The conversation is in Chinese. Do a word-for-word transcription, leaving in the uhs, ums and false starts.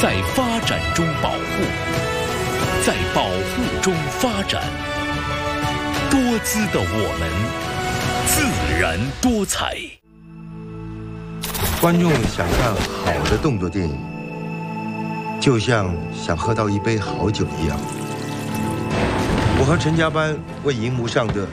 在发展中保护，在保护中发展。多姿的我们，自然多彩。 观众想看好的动作电影，就像想喝到一杯好酒一样。我和陈家班为荧幕上的